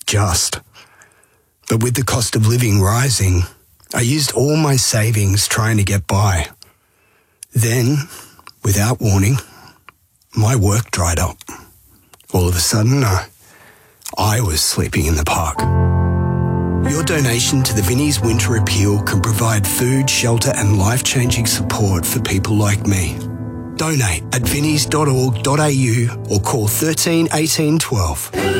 just. But with the cost of living rising, I used all my savings trying to get by. Then, without warning, my work dried up. All of a sudden, I was sleeping in the park. Your donation to the Vinnie's Winter Appeal can provide food, shelter and life-changing support for people like me. Donate at vinnies.org.au or call 13 18 12.